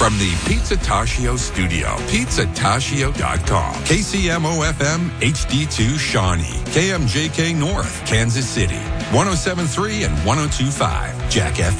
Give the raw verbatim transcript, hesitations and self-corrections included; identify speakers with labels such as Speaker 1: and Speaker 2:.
Speaker 1: From the Pizzataccio studio, pizzataccio dot com. K C M O F M H D two Shawnee. K M J K North, Kansas City. one oh seven point three and one oh two point five Jack F M.